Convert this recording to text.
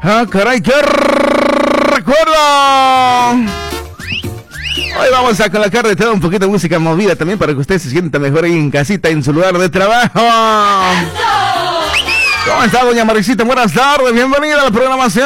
Ah, caray, qué recuerdo. Hoy vamos a colocar de todo un poquito de música movida también para que usted se sienta mejor ahí en casita, en su lugar de trabajo. ¿Cómo está, doña Marisita? Buenas tardes, bienvenida a la programación.